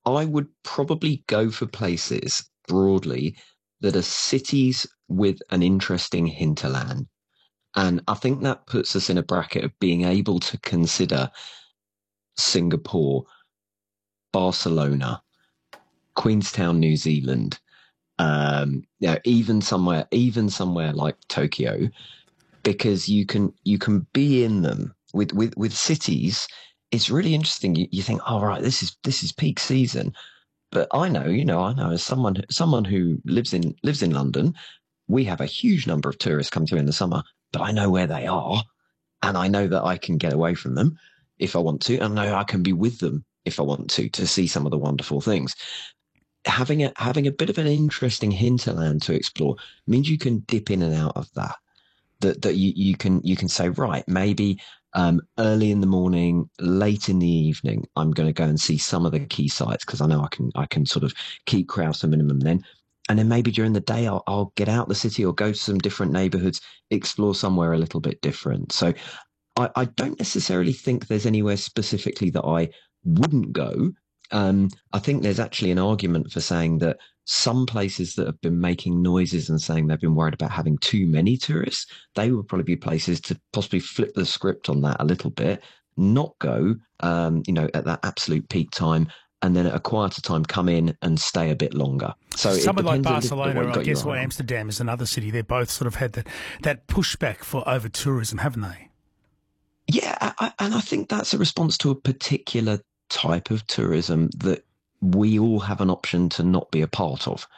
I would probably go for places broadly that are cities with an interesting hinterland. And I think that puts us in a bracket of being able to consider Singapore, Barcelona, Queenstown, New Zealand, even somewhere like Tokyo, because you can be in them with cities. It's really interesting. You think, oh right, this is peak season, but I know as someone who lives in London, we have a huge number of tourists come through in the summer, but I know where they are, and I know that I can get away from them if I want to, and I know I can be with them if I want to see some of the wonderful things. Having a bit of an interesting hinterland to explore means you can dip in and out of that. That you can say, right, maybe early in the morning, late in the evening, I'm going to go and see some of the key sites because I know I can sort of keep crowds to a minimum then. And then maybe during the day, I'll get out the city or go to some different neighborhoods, explore somewhere a little bit different. So I don't necessarily think there's anywhere specifically that I wouldn't go. I think there's actually an argument for saying that some places that have been making noises and saying they've been worried about having too many tourists, they would probably be places to possibly flip the script on that a little bit, not go, at that absolute peak time, and then at a quieter time come in and stay a bit longer. So Somewhere like depends a little bit what Barcelona, you've I got guess, your or eye on. Amsterdam is another city. They both sort of had that pushback for over tourism, haven't they? Yeah, and I think that's a response to a particular type of tourism that we all have an option to not be a part of.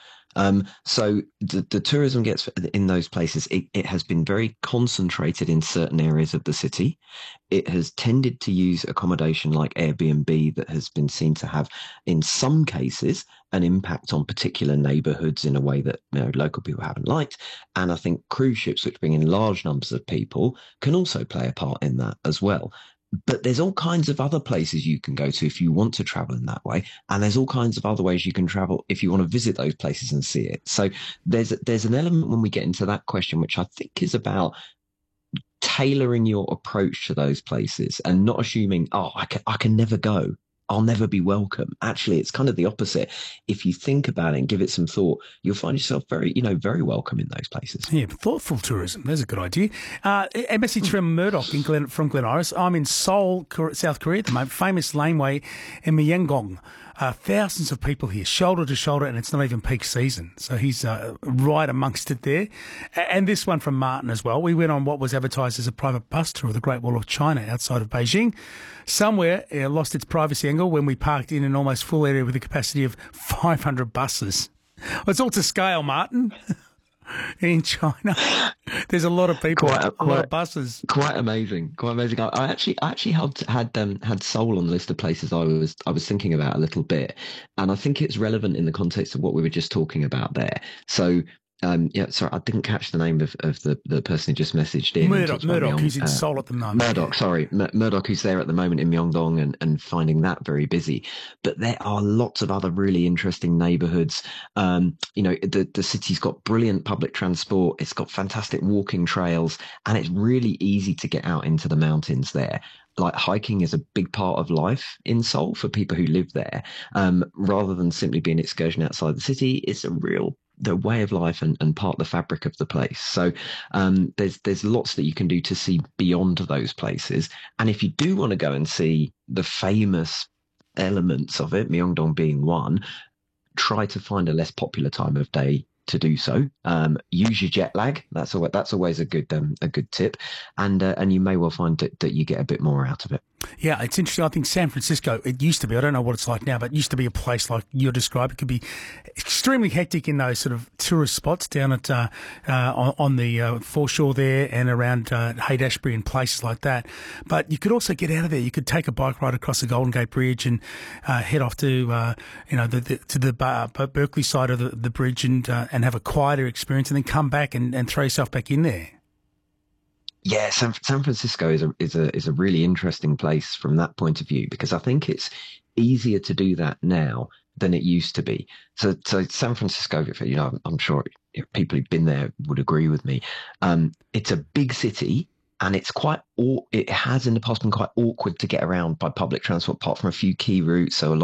So the tourism gets in those places, it has been very concentrated in certain areas of the city. It has tended to use accommodation like Airbnb that has been seen to have, in some cases, an impact on particular neighborhoods in a way that local people haven't liked. And I think cruise ships, which bring in large numbers of people, can also play a part in that as well. But there's all kinds of other places you can go to if you want to travel in that way, and there's all kinds of other ways you can travel if you want to visit those places and see it. So there's an element when we get into that question, which I think is about tailoring your approach to those places and not assuming, oh, I can never go. I'll never be welcome. Actually, it's kind of the opposite. If you think about it and give it some thought, you'll find yourself very welcome in those places. Yeah, thoughtful tourism. There's a good idea. A message from Murdoch from Glen Iris. I'm in Seoul, South Korea at the moment. Famous laneway in Myeongdong. Thousands of people here, shoulder to shoulder, and it's not even peak season. So he's right amongst it there. And this one from Martin as well. We went on what was advertised as a private bus tour of the Great Wall of China outside of Beijing. Somewhere it lost its privacy angle when we parked in an almost full area with a capacity of 500 buses. Well, it's all to scale, Martin. In China, there's a lot of people, a lot of buses. Quite amazing, quite amazing. I actually had Seoul on the list of places I was thinking about a little bit, and I think it's relevant in the context of what we were just talking about there. So yeah, sorry, I didn't catch the name of the person who just messaged in. Murdoch, who's in Seoul at the moment. Murdoch, sorry, Murdoch, who's there at the moment in Myeongdong and finding that very busy. But there are lots of other really interesting neighbourhoods. The city's got brilliant public transport. It's got fantastic walking trails, and it's really easy to get out into the mountains there. Like hiking is a big part of life in Seoul for people who live there. Rather than simply being an excursion outside the city, it's the way of life and part of the fabric of the place. So there's lots that you can do to see beyond those places. And if you do want to go and see the famous elements of it, Myeongdong being one, try to find a less popular time of day to do so. Use your jet lag. That's always a good tip, and you may well find that you get a bit more out of it. Yeah, it's interesting. I think San Francisco, it used to be, I don't know what it's like now, but it used to be a place like you described. It could be extremely hectic in those sort of tourist spots down at on the foreshore there and around Haight-Ashbury and places like that. But you could also get out of there. You could take a bike ride across the Golden Gate Bridge and head off to the Berkeley side of the bridge and have a quieter experience, and then come back and throw yourself back in there. Yeah, San Francisco is a really interesting place from that point of view, because I think it's easier to do that now than it used to be. So San Francisco, I'm sure people who've been there would agree with me. It's a big city, and it has in the past been quite awkward to get around by public transport, apart from a few key routes. So a lot